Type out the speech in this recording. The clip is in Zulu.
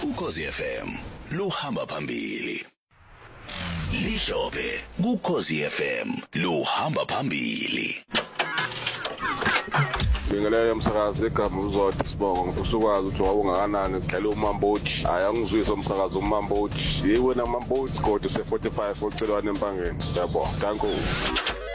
Ukhozi FM luhamba phambili. Lihlobe kuKhozi FM luhamba phambili. Ngingaleyo umsakazi egama uzodwa Sibongo ngifusukwazi ukuthi wawungakanani udlala uMamboji hayi angizwisa umsakazi uMamboji yiwena Mamboji code se 45 ocelwane empangeni yabo thank you.